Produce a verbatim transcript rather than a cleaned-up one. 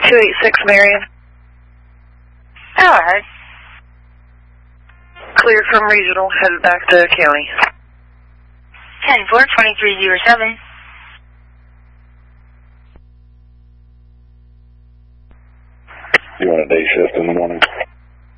two eight six Marion. Oh, I heard. Cleared from regional, headed back to county. ten four, twenty-three oh seven. You want a day shift in the morning?